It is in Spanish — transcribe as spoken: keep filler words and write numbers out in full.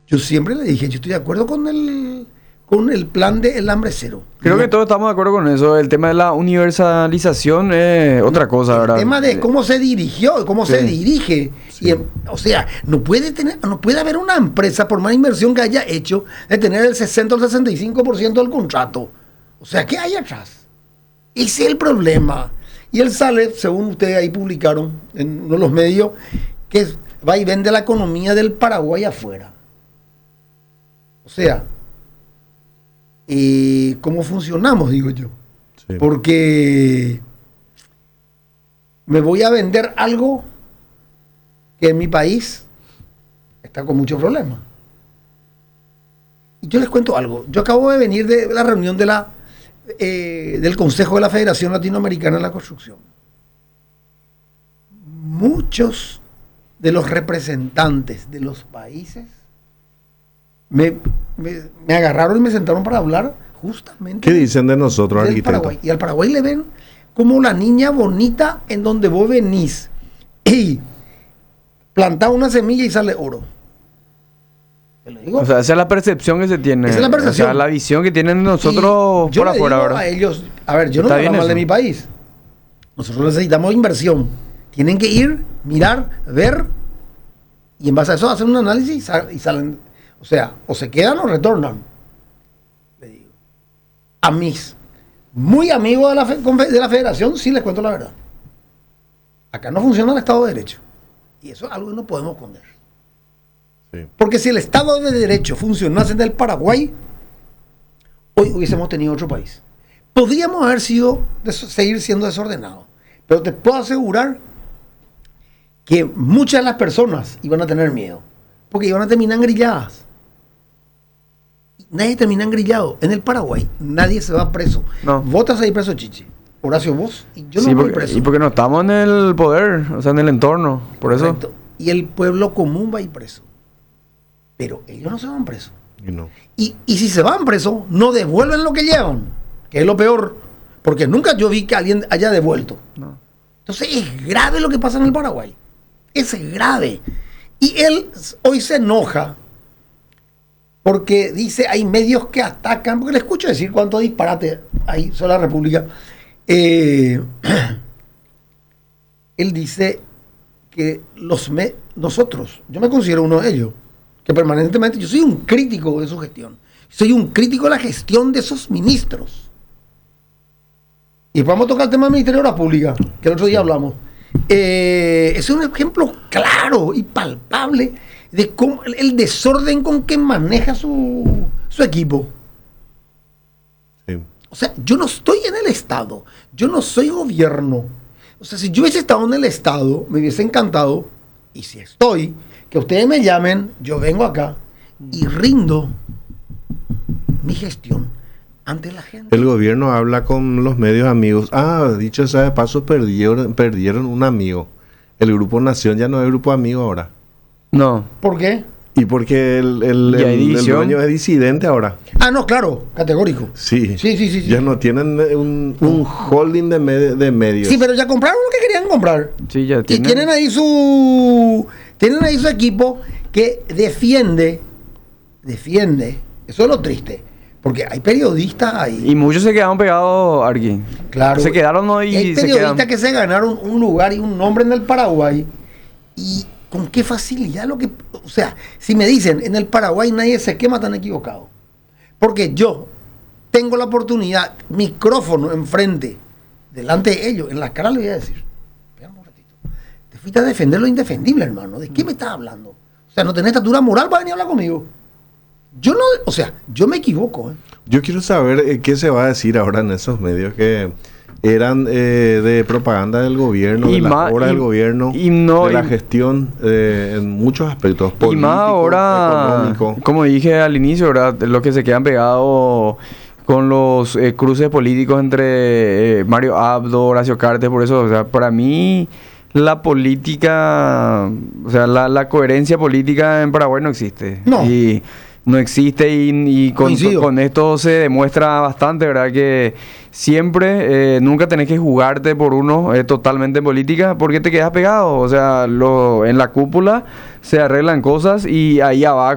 Yo siempre le dije, yo estoy de acuerdo con el, con el plan del hambre cero. Creo Mira, que todos estamos de acuerdo con eso. El tema de la universalización es otra cosa, el ¿verdad? tema de cómo se dirigió, cómo Sí. se dirige. Sí. Y, o sea, no puede tener, no puede haber una empresa, por más inversión que haya hecho, de tener el sesenta o el sesenta y cinco por ciento del contrato. O sea, ¿qué hay atrás? Ese es el problema. Y él sale, según ustedes ahí publicaron en uno de los medios, que va y vende la economía del Paraguay afuera. O sea, eh, ¿cómo funcionamos, digo yo? Sí. Porque me voy a vender algo que en mi país está con muchos problemas. Y yo les cuento algo. Yo acabo de venir de la reunión de la, eh, del Consejo de la Federación Latinoamericana de la Construcción. Muchos de los representantes de los países me, me, me agarraron y me sentaron para hablar justamente ¿Qué dicen de nosotros, del arquitectos? Paraguay. Y al Paraguay le ven como la niña bonita en donde vos venís y plantás una semilla y sale oro. ¿Te lo digo? O sea, esa es la percepción que se tiene. Esa es la percepción. O sea, la visión que tienen nosotros Y yo por le afuera, digo ¿verdad? a ellos, a ver, yo no Está me bien hablo mal eso. de mi país. Nosotros necesitamos inversión. Tienen que ir, mirar, ver y en base a eso hacer un análisis y, sal- y salen. O sea, o se quedan o retornan. Le digo. A mis muy amigos de la, fe- confe- de la federación, sí les cuento la verdad. Acá no funciona el Estado de Derecho. Y eso es algo que no podemos esconder. Sí. Porque si el Estado de Derecho funcionase en el Paraguay, hoy hubiésemos tenido otro país. Podríamos haber sido, des- seguir siendo desordenados. Pero te puedo asegurar que muchas de las personas iban a tener miedo. Porque iban a terminar engrilladas. Nadie termina engrillado. En el Paraguay, nadie se va preso. No. Votas ahí preso, Chichi. Horacio, vos y yo Sí, no voy porque, preso. y porque no estamos en el poder, o sea, en el entorno. Por eso. Correcto. Y el pueblo común va a ir preso. Pero ellos no se van presos. Y no. Y, y si se van presos, no devuelven lo que llevan, que es lo peor, porque nunca yo vi que alguien haya devuelto. No. Entonces es grave lo que pasa en el Paraguay. Es grave. Y él hoy se enoja porque dice, hay medios que atacan, porque le escucho decir cuánto disparate hay sobre la República. Eh, él dice que los me- nosotros, yo me considero uno de ellos, que permanentemente, yo soy un crítico de su gestión, soy un crítico de la gestión de esos ministros. Y vamos a tocar el tema del Ministerio de Obras Públicas, que el otro día hablamos. Eh, es un ejemplo claro y palpable de cómo el, el desorden con que maneja su, su equipo. Sí. O sea, yo no estoy en el Estado, yo no soy gobierno. O sea, si yo hubiese estado en el Estado, me hubiese encantado, y si estoy, que ustedes me llamen, yo vengo acá y rindo mi gestión ante la gente. El gobierno habla con los medios amigos. Ah, dicho sea de paso, perdieron, perdieron un amigo. El Grupo Nación ya no es Grupo Amigo ahora. No. ¿Por qué? Y porque el, el, Y hay el- el división. dueño es disidente ahora. Ah, no, claro, categórico. Sí. Sí, sí, sí, sí. Ya no tienen eh, un, un holding de, me- de medios. Sí, pero ya compraron lo que querían comprar. Sí, ya Y tienen. tienen ahí su tienen ahí su equipo que defiende defiende. Eso es lo triste, porque hay periodistas ahí. Y muchos se quedaron pegados, Arqui. Claro. Se quedaron ¿no? y, Y hay se periodistas quedan. que se ganaron un lugar y un nombre en el Paraguay. Y con qué facilidad lo que... O sea, si me dicen, en el Paraguay nadie se quema, tan equivocado. Porque yo tengo la oportunidad, micrófono enfrente, delante de ellos, en la cara le voy a decir, espérame un ratito, te fuiste a defender lo indefendible, hermano. ¿De qué me estás hablando? O sea, no tenés estatura moral para venir a hablar conmigo. Yo no... O sea, yo me equivoco, ¿eh? Yo quiero saber eh, qué se va a decir ahora en esos medios que eran eh, de propaganda del gobierno, Y de la más- obra y- del gobierno, y no- de la y- gestión eh, en muchos aspectos. Y Político, más ahora, económico. como dije al inicio, ¿verdad? Los que se quedan pegados con los eh, cruces políticos entre eh, Mario Abdo, Horacio Cartes, por eso, o sea, para mí la política, o sea, la, la coherencia política en Paraguay no existe. No. Y no existe y, y con, Coincido. con esto se demuestra bastante, ¿verdad? Que siempre, eh, nunca tenés que jugarte por uno eh, totalmente en política porque te quedas pegado. O sea, lo, en la cúpula se arreglan cosas y ahí abajo